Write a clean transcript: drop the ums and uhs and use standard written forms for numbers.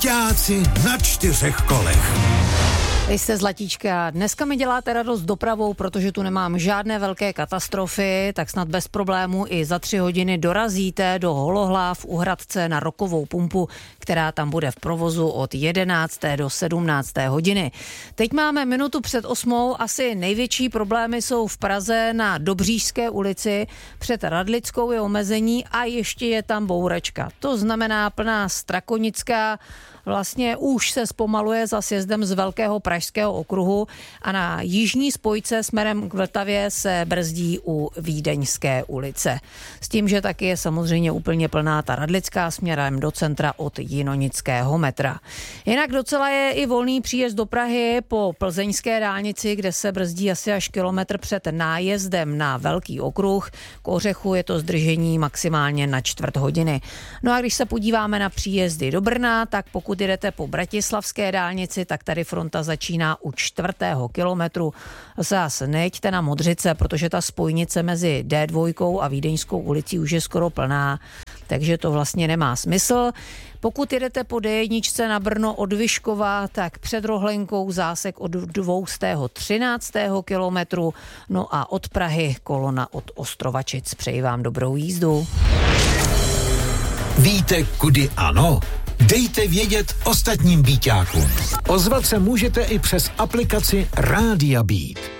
Byťáci na 4 kolech. Vy jste Zlatíčka. Dneska mi děláte radost dopravou, protože tu nemám žádné velké katastrofy, tak snad bez problému i za 3 hodiny dorazíte do Holohlav u Hradce na rokovou pumpu, která tam bude v provozu od 11. do 17. hodiny. Teď máme minutu před 8. Asi největší problémy jsou v Praze na Dobříšské ulici. Před Radlickou je omezení a ještě je tam bouračka. To znamená plná Strakonická. Vlastně už se zpomaluje za sjezdem z Velkého pražského okruhu a na jižní spojce směrem k Vltavě se brzdí u Vídeňské ulice. S tím, že taky je samozřejmě úplně plná ta Radlická směrem do centra od Jinonického metra. Jinak docela je i volný příjezd do Prahy po plzeňské dálnici, kde se brzdí asi až kilometr před nájezdem na Velký okruh. K Ořechu je to zdržení maximálně na 1/4 hodiny. No a když se podíváme na příjezdy do Brna, tak pokud jdete po bratislavské dálnici, tak tady fronta začíná u 4. kilometru. Zase nejeďte na Modřice, protože ta spojnice mezi D2 a Vídeňskou ulicí už je skoro plná, takže to vlastně nemá smysl. Pokud jedete po D1 na Brno od Vyškova, tak před Rohlenkou zásek od 213. kilometru, no a od Prahy kolona od Ostrovačic. Přeji vám dobrou jízdu. Víte, kudy ano? Dejte vědět ostatním byťákům. Ozvat se můžete i přes aplikaci Rádia Beat.